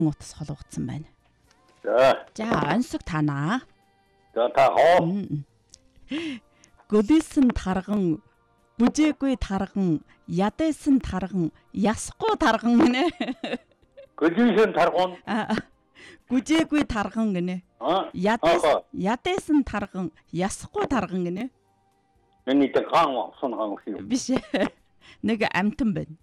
утас холбогдсон байна. За онцог танаа. та хоо. Гөлийсэн тарган, бүжээгүй тарган, ядэсэн тарган, ясгүй тарган гинэ. Гөлийсэн тарган. Бүжээгүй тарган гинэ. Ядэсэн тарган, ясгүй тарган гинэ. Миний ган сонхон шүү. Биш. Нэг амтан байна.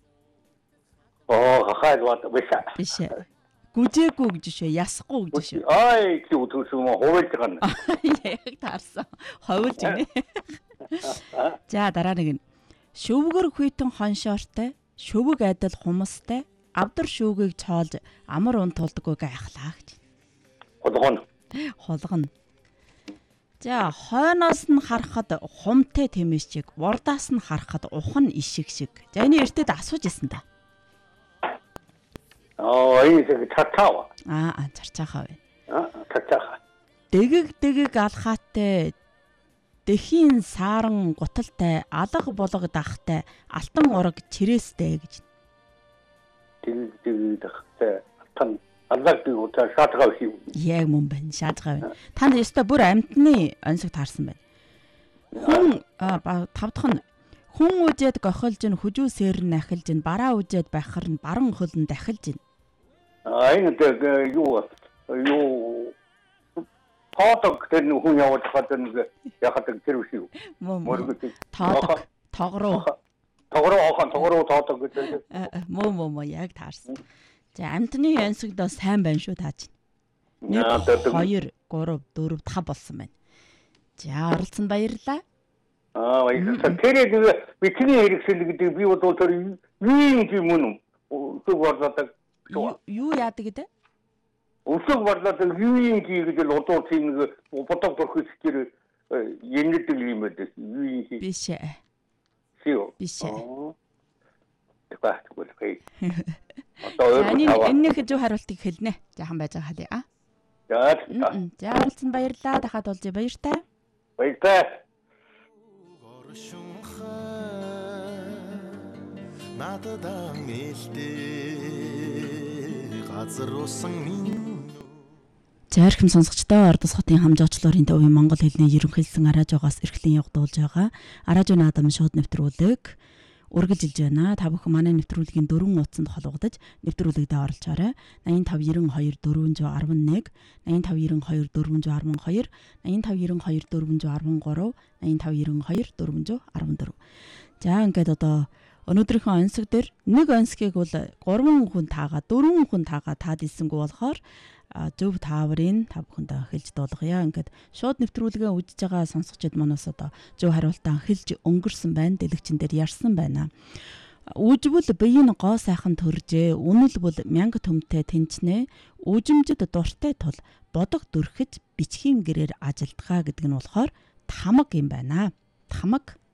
Хахаад биш. Бүжээгүй гэж шүү, ясгүй гэж шүү. Ай чи утгасан ховолж гана. Яг таарсан. Ховолж гинэ. За дараа нэг нь шөвгөр хүйтэн хоншоортой, шөвөг айдал хумстай, авдар шүүгийг цоолж амар ун тулдаггүй гайхлаа гэж. Холгоно. За хойноос нь харахад хумтэй тэмээшчиг, урдаас нь харахад ухан ишиг шиг. За энэ эртэд асууж исэн та. Энэ чарчаа. Чарчаахаа байна. Чарчаахаа. Дэгэг алхаатай, дэхийн сааран гуталтай, алга болго дахтай, алтан ураг чирээстэй гэж. Дэгэг дахтай, алтан алдаг утаа шаатгаа шүү. Яг мөн байна, шаатгаа байна. Танд ёстой бүр амтны онцог таарсан байна. Хүн тавдах нь хүн үжээд гохолж ин хүжүү сэрн ахилж ин бараа үжээд байхар нь баран хөлн дахилж ин. Энэ юу таатаг тэр хүн яваад хатан яхад тэр шүү. Тогроо таатаг гэдэг. Мөө яг таарсан. За амтны онцогдоо сайн байна шүү тааж. 1 2 3 4 5 болсон байна. За оролцсон баярлалаа. Баярлалаа. Тэр бидний хэрэгсэл гэдэг би бол тэр юу юм мөн үг борлоодаг. Юу яадаг гэдэг? Өсөг борлоодаг юу юм гэдэг л удуу тийм нэг бодог төрхөс тэр янэдэг юм байдаг. Юу юм биш ээ. Биш ээ. Тэгвэл хэй. Энэ их зөв хариултыг хэлнэ. Жаахан байж байгаа халиа. За оролцсон баярлалаа. Дахиад олж баяртай. Баяртай. Надад нээлттэй газар усан минь. Зархим сонсогчдоо Ордос хотын хамжаачлалын төвийн монгол хэлний ерөнхийлсөн араажоогоос эрхлэн явагдуулж байгаа араажон наадам шууд нэвтрүүлэг үргэлжилж байна. Та бүхэн манай нэвтрүүлгийн 4 утсанд холбогдож нэвтрүүлэгдээ оролцоорой. 8592 411 8592 412 8592 413 8592 414. За ингээд одоо өнөөдрийнхөө онцог дээр нэг онцгийг бол 3 хүн таагаа 4 хүн таагаа таад илсэнгүү болохоор зөв тааврын та бүхэндээ хэлж дуулгая. Ингээд шууд нэвтрүүлгээ үзэж байгаа сонсогчид манаас одоо зөв хариултаа хэлж өнгөрсөн байна. Дэлгэцэн дээр ярьсан байна. Үжбэл биеийн гоо сайхан төржээ. Үнэл бол мянга төмтэй тэнчнэ. Үжимжид дуртай тул бодог дүрхэж бичгийн гэрээр ажилдгаа гэдэг нь болохоор тамаг юм байна. Тамаг